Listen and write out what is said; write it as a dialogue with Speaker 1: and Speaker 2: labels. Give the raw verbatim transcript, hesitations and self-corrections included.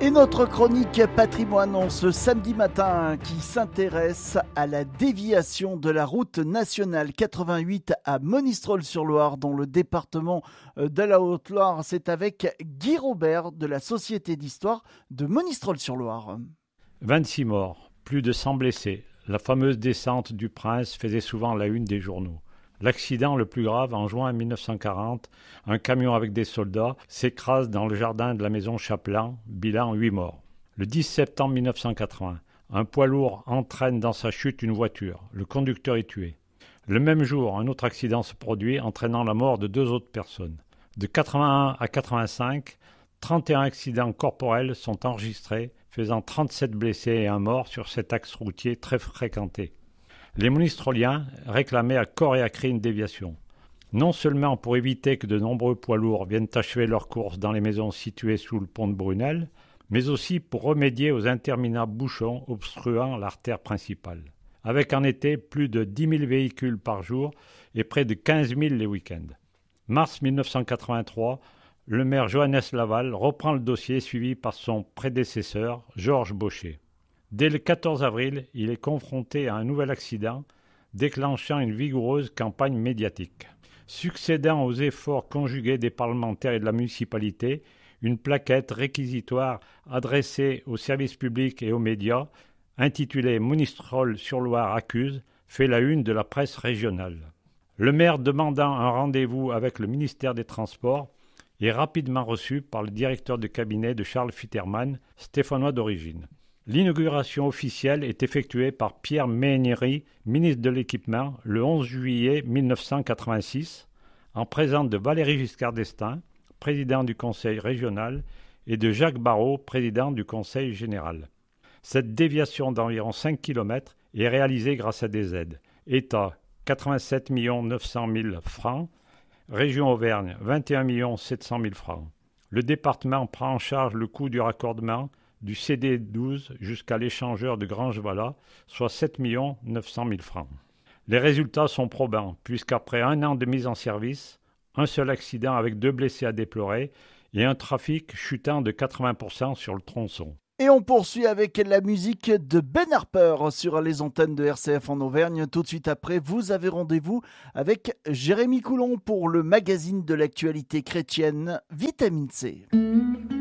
Speaker 1: Et notre chronique patrimoine en ce samedi matin qui s'intéresse à la déviation de la route nationale quatre-vingt-huit à Monistrol-sur-Loire dans le département de la Haute-Loire. C'est avec Guy Robert de la Société d'Histoire de Monistrol-sur-Loire.
Speaker 2: vingt-six morts, plus de cent blessés. La fameuse descente du Prince faisait souvent la une des journaux. L'accident le plus grave, en juin mille neuf cent quarante, un camion avec des soldats s'écrase dans le jardin de la maison Chapelain, bilan huit morts. Le dix septembre mille neuf cent quatre-vingts, un poids lourd entraîne dans sa chute une voiture. Le conducteur est tué. Le même jour, un autre accident se produit, entraînant la mort de deux autres personnes. De quatre-vingt-un à quatre-vingt-cinq, trente et un accidents corporels sont enregistrés, faisant trente-sept blessés et un mort sur cet axe routier très fréquenté. Les Monistroliens réclamaient à corps et à cri une déviation, non seulement pour éviter que de nombreux poids lourds viennent achever leur course dans les maisons situées sous le pont de Brunel, mais aussi pour remédier aux interminables bouchons obstruant l'artère principale, avec en été plus de dix mille véhicules par jour et près de quinze mille les week-ends. Mars mille neuf cent quatre-vingt-trois, le maire Johannes Laval reprend le dossier suivi par son prédécesseur, Georges Baucher. Dès le quatorze avril, il est confronté à un nouvel accident, déclenchant une vigoureuse campagne médiatique. Succédant aux efforts conjugués des parlementaires et de la municipalité, une plaquette réquisitoire adressée aux services publics et aux médias, intitulée « Monistrol-sur-Loire accuse », fait la une de la presse régionale. Le maire demandant un rendez-vous avec le ministère des Transports est rapidement reçu par le directeur de cabinet de Charles Fitterman, stéphanois d'origine. L'inauguration officielle est effectuée par Pierre Méhaignerie, ministre de l'Équipement, le onze juillet mille neuf cent quatre-vingt-six, en présence de Valéry Giscard d'Estaing, président du Conseil régional, et de Jacques Barrot, président du Conseil général. Cette déviation d'environ cinq kilomètres est réalisée grâce à des aides. État, quatre-vingt-sept millions neuf cent mille francs. Région Auvergne, vingt et un millions sept cent mille francs. Le département prend en charge le coût du raccordement du C D douze jusqu'à l'échangeur de Grange-Valat, soit sept millions neuf cent mille francs. Les résultats sont probants, puisqu'après un an de mise en service, un seul accident avec deux blessés à déplorer et un trafic chutant de quatre-vingts pour cent sur le tronçon.
Speaker 1: Et on poursuit avec la musique de Ben Harper sur les antennes de R C F en Auvergne. Tout de suite après, vous avez rendez-vous avec Jérémy Coulon pour le magazine de l'actualité chrétienne Vitamine C.